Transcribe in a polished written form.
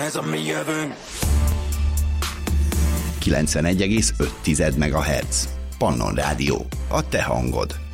Ez a mi jövőnk. 91,5 MHz. Pannon Rádió. A te hangod.